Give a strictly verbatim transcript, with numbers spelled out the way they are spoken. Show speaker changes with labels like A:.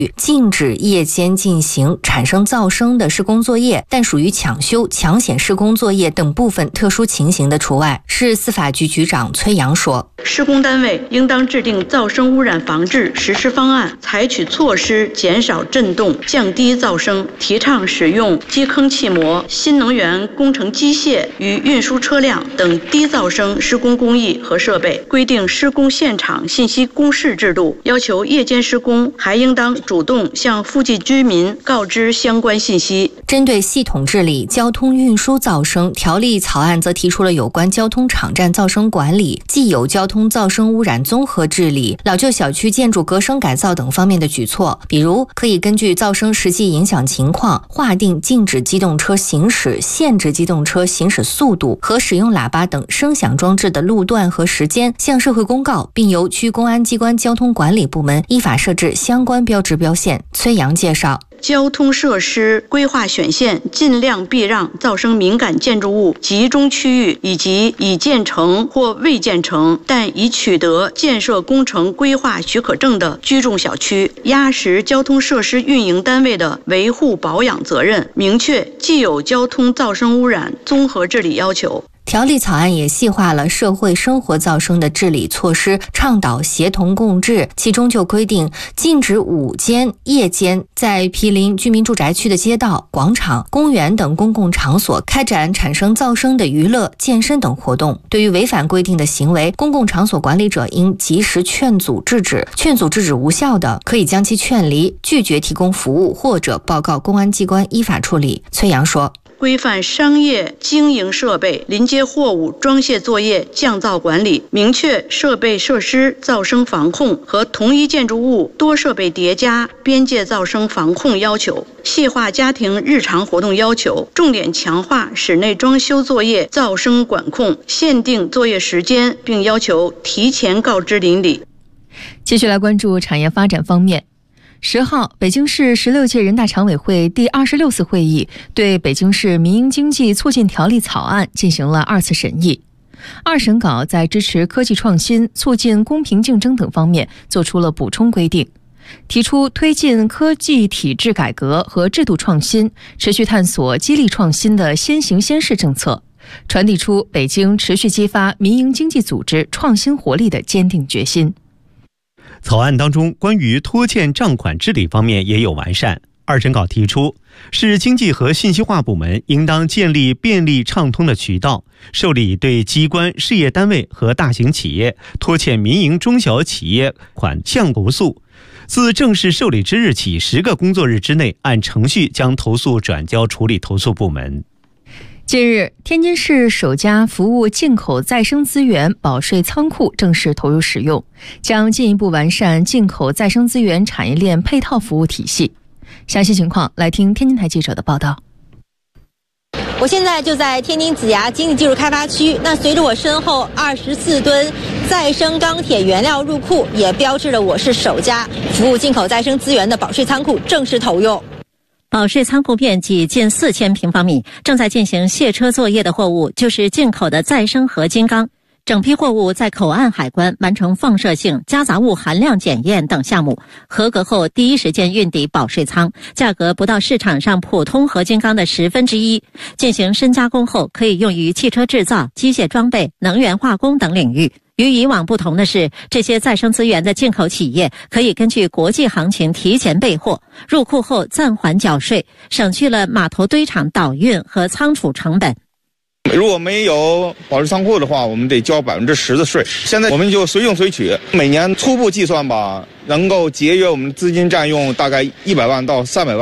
A: 禁止夜间进行产生噪声的施工作业，但属于抢修、抢险施工作业等部分特殊情形的除外。市司法局局长崔阳说，
B: 施工单位应当制定噪声污染防治实施方案，采取措施减少震动、降低噪声，提倡使用基坑气膜、新能源工程机械与运输车辆等低噪声施工工艺和设备，规定施工现场信息公示制度，要求夜间施工还应当主动向附近居民告知相关信息。
A: 针对系统治理交通运输噪声条例草案，则提出了有关交通场站噪声管理、既有交通噪声污染综合治理、老旧小区建筑革声改造等方面的举措，比如可以根据噪声实际影响情况，划定禁止机动车行驶、限制机动车行驶速度和使用喇叭等声响装置的路段和时间，向社会公告，并由区公安机关交通管理部门依法设置相关标志标线。崔阳介绍，
B: 交通设施规划选线尽量避让噪声敏感建筑物集中区域以及已建成或未建成但已取得建设工程规划许可证的居住小区，压实交通设施运营单位的维护保养责任，明确既有交通噪声污染综合治理要求。
A: 条例草案也细化了社会生活噪声的治理措施，倡导协同共治，其中就规定禁止午间、夜间在毗邻居民住宅区的街道、广场、公园等公共场所开展产生噪声的娱乐、健身等活动。对于违反规定的行为，公共场所管理者应及时劝阻制止，劝阻制止无效的，可以将其劝离、拒绝提供服务或者报告公安机关依法处理。崔阳说，
B: 规范商业经营设备临街货物装卸作业降噪管理，明确设备设施噪声防控和同一建筑物多设备叠加边界噪声防控要求，细化家庭日常活动要求，重点强化室内装修作业噪声管控，限定作业时间，并要求提前告知邻里。
C: 继续来关注产业发展方面。十号，北京市十六届人大常委会第二十六次会议对北京市民营经济促进条例草案进行了二次审议。二审稿在支持科技创新、促进公平竞争等方面做出了补充规定，提出推进科技体制改革和制度创新，持续探索激励创新的先行先试政策，传递出北京持续激发民营经济组织创新活力的坚定决心。
D: 草案当中关于拖欠账款治理方面也有完善。二审稿提出，市经济和信息化部门应当建立便利畅通的渠道，受理对机关、事业单位和大型企业拖欠民营中小企业款项投诉，自正式受理之日起十个工作日之内，按程序将投诉转交处理投诉部门。
C: 近日，天津市首家服务进口再生资源保税仓库正式投入使用，将进一步完善进口再生资源产业链配套服务体系。详细情况来听天津台记者的报道。
E: 我现在就在天津子牙经济技术开发区，那随着我身后二十四吨再生钢铁原料入库，也标志着我市首家服务进口再生资源的保税仓库正式投用。保税仓库面积近四千平方米，正在进行卸车作业的货物就是进口的再生合金钢。整批货物在口岸海关完成放射性、夹杂物含量检验等项目，合格后第一时间运抵保税仓，价格不到市场上普通合金钢的十分之一。进行深加工后，可以用于汽车制造、机械装备、能源化工等领域。与以往不同的是，这些再生资源的进口企业可以根据国际行情提前备货，入库后暂缓缴税，省去了码头堆场导运和仓储成本。
F: 如果没有保税仓库的话，我们得交百分之十的税。现在我们就随用随取，每年初步计算吧，能够节约我们资金占用大概一百万到三百万。